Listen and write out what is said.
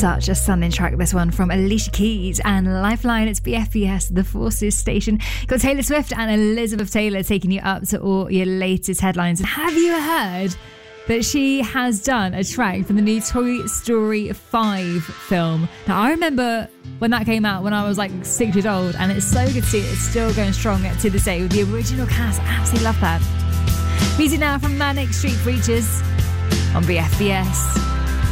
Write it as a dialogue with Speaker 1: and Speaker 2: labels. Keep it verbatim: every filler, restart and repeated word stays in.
Speaker 1: Such a stunning track, this one from Alicia Keys and Lifeline. It's B F B S, The Forces Station. Got Taylor Swift and Elizabeth Taylor taking you up to all your latest headlines. Have you heard that she has done a track for the new Toy Story five film? Now, I remember when that came out when I was like six years old, and it's so good to see it. It's still going strong to this day with the original cast. I absolutely love that. Music now from Manic Street Preachers on B F B S.